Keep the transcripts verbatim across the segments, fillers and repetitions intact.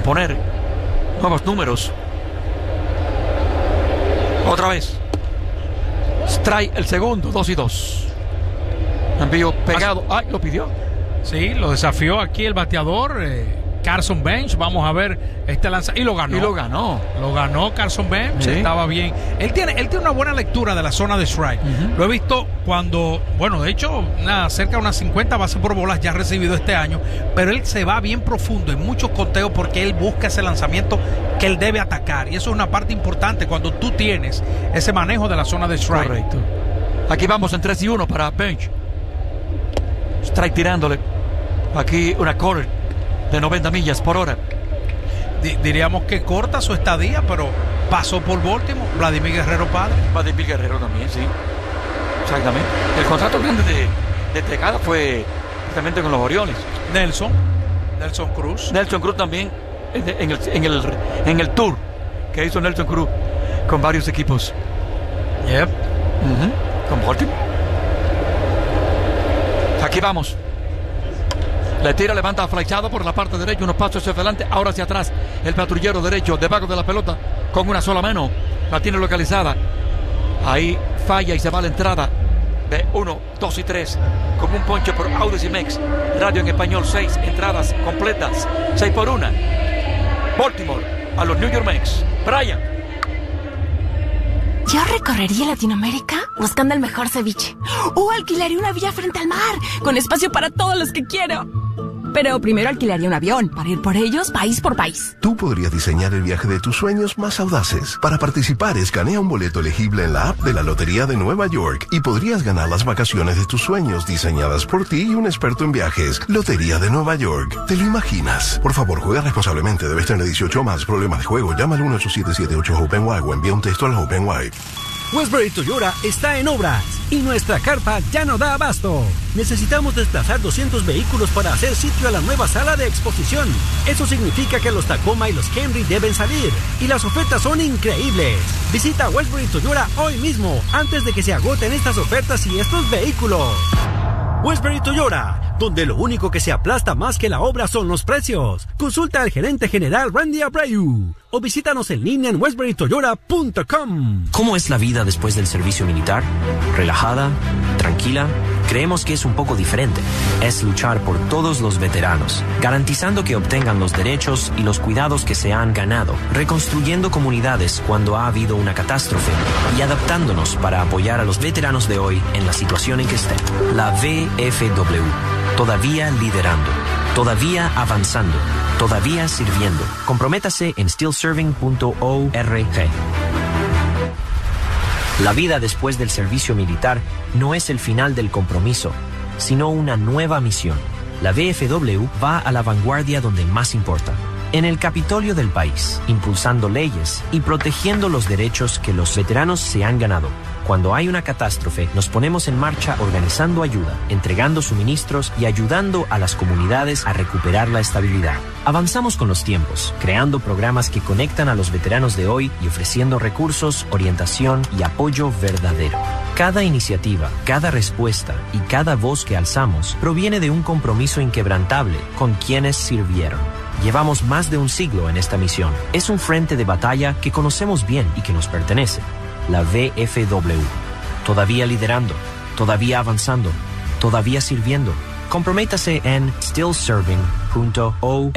poner nuevos números. Otra vez. Strike el segundo, dos y dos. Envío pegado. Ay, lo pidió. Sí, lo desafió aquí el bateador eh, Carson Bench. Vamos a ver este lanza y lo ganó. Y lo ganó. Lo ganó Carson Bench. Sí. Estaba bien. Él tiene, él tiene una buena lectura de la zona de strike. Uh-huh. Lo he visto cuando, bueno, de hecho, nada, cerca de unas cincuenta bases por bolas ya ha recibido este año. Pero él se va bien profundo en muchos conteos porque él busca ese lanzamiento que él debe atacar. Y eso es una parte importante cuando tú tienes ese manejo de la zona de strike. Correcto. Aquí vamos en tres y uno para Bench. Strike tirándole. Aquí una corner de noventa millas por hora. D- diríamos que corta su estadía, pero pasó por Baltimore. Vladimir Guerrero padre. Vladimir Guerrero también, sí. Exactamente. El contrato grande de, de Tejada fue justamente con los Orioles. Nelson. Nelson Cruz. Nelson Cruz también en el, en el, en el tour que hizo Nelson Cruz con varios equipos. Yep. Uh-huh. Con Baltimore. Aquí vamos. Le tira, levanta flechado por la parte derecha, unos pasos hacia adelante, ahora hacia atrás. El patrullero derecho, debajo de la pelota, con una sola mano. La tiene localizada. Ahí falla y se va a la entrada de uno, dos y tres. Con un ponche por Audacy Mex. Radio en español, seis entradas completas. seis por una. Baltimore a los New York Mets. Brian. Yo recorrería Latinoamérica buscando el mejor ceviche. O alquilaría una villa frente al mar, con espacio para todos los que quiero. Pero primero alquilaría un avión para ir por ellos país por país. Tú podrías diseñar el viaje de tus sueños más audaces. Para participar, escanea un boleto elegible en la app de la Lotería de Nueva York y podrías ganar las vacaciones de tus sueños diseñadas por ti y un experto en viajes. Lotería de Nueva York. ¿Te lo imaginas? Por favor, juega responsablemente. Debes tener dieciocho o más. Problemas de juego. Llama al uno ocho siete siete ocho OpenY o envía un texto al OpenY. Westbury Toyota está en obras y nuestra carpa ya no da abasto. Necesitamos desplazar doscientos vehículos para hacer sitio a la nueva sala de exposición. Eso significa que los Tacoma y los Camry deben salir y las ofertas son increíbles. Visita Westbury Toyota hoy mismo antes de que se agoten estas ofertas y estos vehículos. Westbury Toyota, donde lo único que se aplasta más que la obra son los precios. Consulta al gerente general Randy Abreu o visítanos en línea en westbury toyota punto com. ¿Cómo es la vida después del servicio militar? ¿Relajada? ¿Tranquila? Creemos que es un poco diferente. Es luchar por todos los veteranos, garantizando que obtengan los derechos y los cuidados que se han ganado, reconstruyendo comunidades cuando ha habido una catástrofe y adaptándonos para apoyar a los veteranos de hoy en la situación en que estén. La V F W, todavía liderando, todavía avanzando, todavía sirviendo. Comprométase en still serving punto org. La vida después del servicio militar no es el final del compromiso, sino una nueva misión. La V F W va a la vanguardia donde más importa, en el Capitolio del país, impulsando leyes y protegiendo los derechos que los veteranos se han ganado. Cuando hay una catástrofe, nos ponemos en marcha organizando ayuda, entregando suministros y ayudando a las comunidades a recuperar la estabilidad. Avanzamos con los tiempos, creando programas que conectan a los veteranos de hoy y ofreciendo recursos, orientación y apoyo verdadero. Cada iniciativa, cada respuesta y cada voz que alzamos proviene de un compromiso inquebrantable con quienes sirvieron. Llevamos más de un siglo en esta misión. Es un frente de batalla que conocemos bien y que nos pertenece. La V F W. Todavía liderando, todavía avanzando, todavía sirviendo. Comprométase en still serving punto org.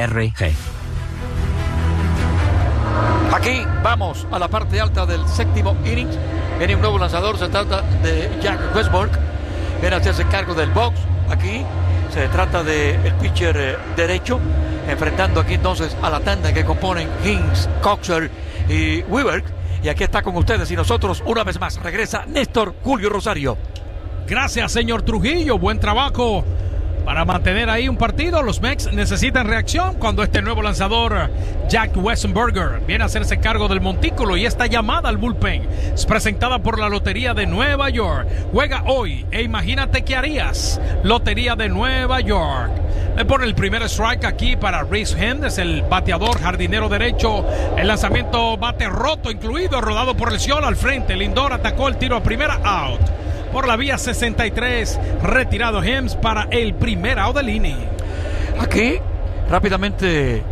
Aquí vamos a la parte alta del séptimo inning. Viene un nuevo lanzador, se trata de Jack Westbrook. Viene a hacerse cargo del box. Aquí se trata del de pitcher eh, derecho, enfrentando aquí entonces a la tanda que componen Hinks, Coxer y Weaver. Y aquí está con ustedes y nosotros una vez más. Regresa Néstor Julio Rosario. Gracias, señor Trujillo. Buen trabajo para mantener ahí un partido. Los Mets necesitan reacción cuando este nuevo lanzador, Jack Wessenberger, viene a hacerse cargo del montículo. Y esta llamada al bullpen es presentada por la Lotería de Nueva York. Juega hoy e imagínate qué harías. Lotería de Nueva York. Le pone el primer strike aquí para Rhys Hendes, el bateador jardinero derecho. El lanzamiento bate roto incluido, rodado por lesión al frente. Lindor atacó el tiro a primera, out. Por la vía sesenta y tres, retirado Hendes para el primer out del inning. Aquí rápidamente